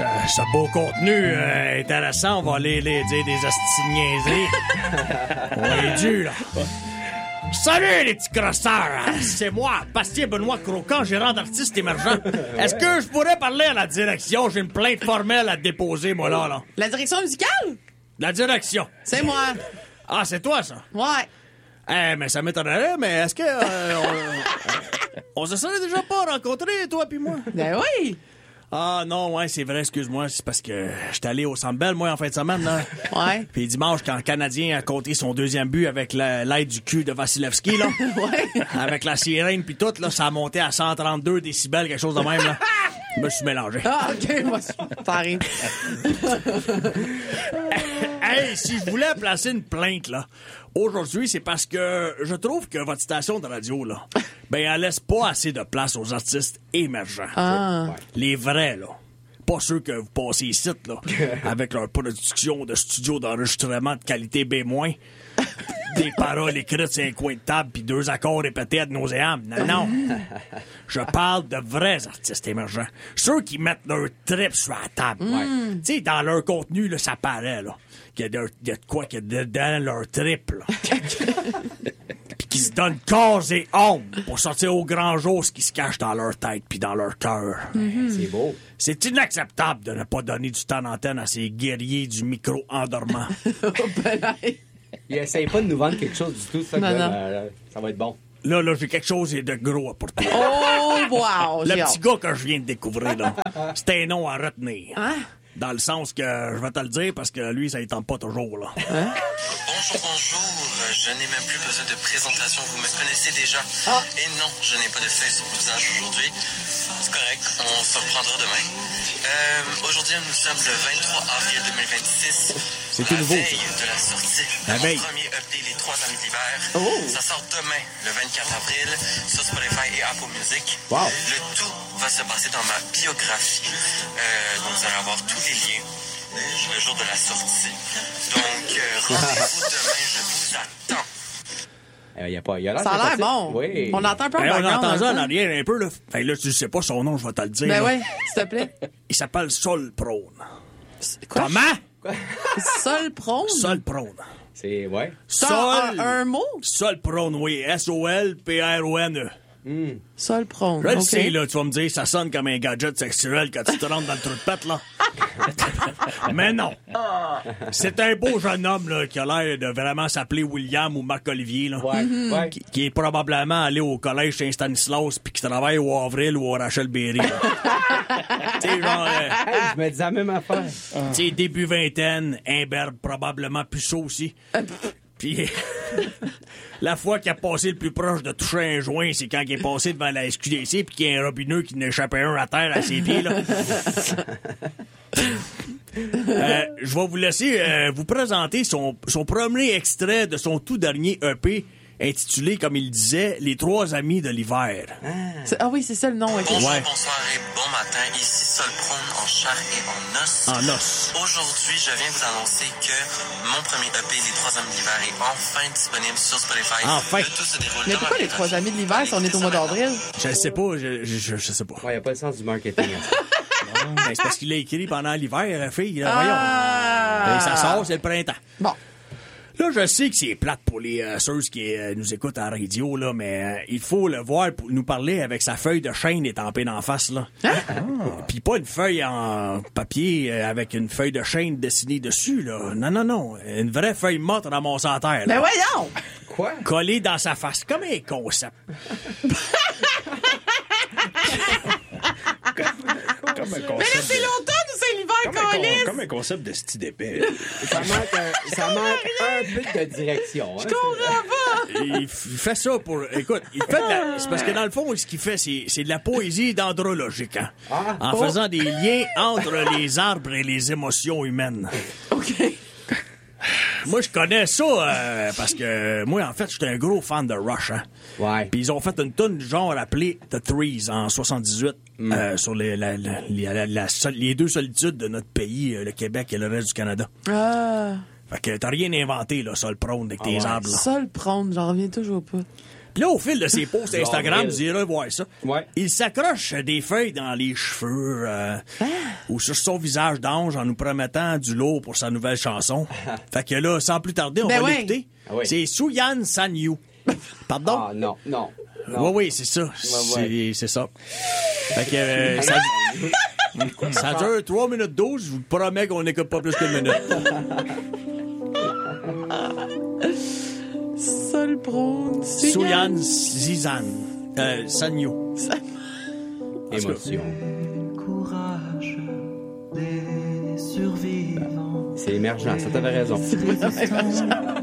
Ce beau contenu intéressant, on va aller les dire des hosties de niaiseries. On est dû, là. Salut, les petits crosseurs! C'est moi, Bastien Benoît Croquant, gérant d'artistes émergents. Est-ce que je pourrais parler à la direction? J'ai une plainte formelle à déposer, moi, là. La direction musicale? La direction. C'est moi. Ah, c'est toi, ça? Ouais. Mais ça m'étonnerait, mais est-ce que... on se serait déjà pas rencontrés, toi puis moi? Ben oui. Ah non, ouais, c'est vrai, excuse-moi, c'est parce que j'étais allé au Centre Bell, moi, en fin de semaine, là. Ouais. Puis dimanche, quand le Canadien a compté son deuxième but avec l'aide du cul de Vasilevski, là. Ouais. Avec la sirène puis tout, là, ça a monté à 132 décibels, quelque chose de même, là. Je me suis mélangé. Ah, OK, moi, ça arrive. Hey, si je voulais placer une plainte, là, aujourd'hui, c'est parce que je trouve que votre station de radio, là, ben, elle laisse pas assez de place aux artistes émergents. Ah. Les vrais, là. Pas ceux que vous passez ici, là, avec leur production de studio d'enregistrement de qualité B-. Des paroles écrites sur un coin de table puis 2 accords répétés ad nauseam. Non. Je parle de vrais artistes émergents. Ceux qui mettent leur trip sur la table. Tu sais, dans leur contenu, là, ça paraît, là. Qu'il y a de quoi qu'il y a dans leur trip, là. Puis qui se donnent corps et âme pour sortir au grand jour ce qui se cache dans leur tête puis dans leur cœur. C'est beau. C'est inacceptable de ne pas donner du temps d'antenne à ces guerriers du micro endormant. Il essaye pas de nous vendre quelque chose du tout, ça, Non, que, non. ça va être bon. Là, j'ai quelque chose de gros pour toi. Oh, wow. Le j'ai petit hâte. gars que je viens de découvrir, là, c'est un nom à retenir. Hein? Dans le sens que je vais te le dire parce que lui, ça ne tente pas toujours, là. Bonjour. Je n'ai même plus besoin de présentation. Vous me connaissez déjà. Et non, je n'ai pas de feuille sur le visage aujourd'hui. C'est correct. On se reprendra demain. Aujourd'hui, nous sommes le 23 avril 2026. C'est tout nouveau, La veille de la sortie La de veille. mon premier EP, Les 3 Amis de l'hiver. Oh. Ça sort demain, le 24 avril, sur Spotify et Apple Music. Wow. Le tout va se passer dans ma biographie. Donc, vous allez avoir tous les liens le jour de la sortie. Donc, rendez-vous demain, je vous attends. Il a l'air Ça a l'air sympathique. bon. Oui. On entend un peu en Ben, on background, entend ça un en peu. arrière un peu, là. Fait là, tu sais pas son nom, je vais te le dire. Ben là. ouais, s'il te plaît. Il s'appelle Sol Prone. Quoi? Comment? Sol prône? Sol Prone. C'est, ouais. Sol, un mot? Sol Prone, oui. S-O-L-P-R-O-N-E. Sol prône. Je le OK. sais, là, tu vas me dire, ça sonne comme un gadget sexuel quand tu te rentres dans le trou de pète, là. Mais non. C'est un beau jeune homme, là, qui a l'air de vraiment s'appeler William ou Marc-Olivier, là. Ouais. Ouais. Qui est probablement allé au collège Saint-Stanislas puis qui travaille au Avril ou au Rachel Berry. Tu sais, genre, Hey, je me disais la même affaire. tu sais, début vingtaine, imberbe, probablement puceau aussi. Puis la fois qu'il a passé le plus proche de toucher un joint, c'est quand il est passé devant la SQDC puis qu'il y a un robineux qui n'échappait un à terre à ses pieds, là. Je vais vous laisser vous présenter son premier extrait de son tout dernier EP intitulé, comme il disait, Les 3 Amis de l'hiver. Ah oui, c'est ça le nom. OK. Bonjour, Ouais. bonsoir et bon matin. Ici Sol Prône en chair et en os. En os. Aujourd'hui, je viens vous annoncer que mon premier EP, Les 3 Amis de l'hiver, est enfin disponible sur Spotify. Enfin. Le tout se déroule Mais dans pourquoi ma les 3 biographie. amis de l'hiver si on est au mois d'avril? Je sais pas, je sais pas. Ouais, il a pas le sens du marketing. Ben, c'est parce qu'il l'a écrit pendant l'hiver, la fille. Voyons. Ah! Et ça sort, c'est le printemps. Bon. Là, je sais que c'est plate pour les ceux qui nous écoutent en radio, là, mais il faut le voir pour nous parler avec sa feuille de chêne étampée d'en face, là. Puis pas une feuille en papier avec une feuille de chêne dessinée dessus, là. Non. Une vraie feuille morte ramassée à terre, là. Ben voyons! Quoi? Collée dans sa face, comme un concept. Comme un Mais là, concept c'est l'automne ou c'est l'hiver, Colis? comme un concept de style d'épée. Ça manque un peu de direction. Hein? Il fait ça pour... Écoute, il fait de la... C'est parce que dans le fond, ce qu'il fait, c'est de la poésie dendrologique, hein? En faisant des liens entre les arbres et les émotions humaines. OK. Moi, je connais ça parce que moi, en fait, j'étais un gros fan de Rush, hein? Ouais. Puis ils ont fait une tune du genre appelée The Threes en 78 sur les deux solitudes de notre pays, le Québec et le reste du Canada. Ah. Fait que t'as rien inventé, là, Sol Prone, avec tes arbres, là. Sol prône, j'en reviens toujours pas. Puis là, au fil de ses posts Instagram, vous irez voir ça. Ouais. Il s'accroche des feuilles dans les cheveux ou sur son visage d'ange en nous promettant du lourd pour sa nouvelle chanson. Fait que là, sans plus tarder, on Ben va ouais. l'écouter. Ah oui. C'est Souyan Sanyu. Pardon? Ah, non. Oui, c'est ça. ouais. C'est ça. Fait que ça dure 3 minutes 12. Je vous promets qu'on n'écoute pas plus qu'une minute. Sol Brown. Souyan Zizan. Sanyu. Émotion. Courage des survivants. C'est émergent, ça t'avais raison.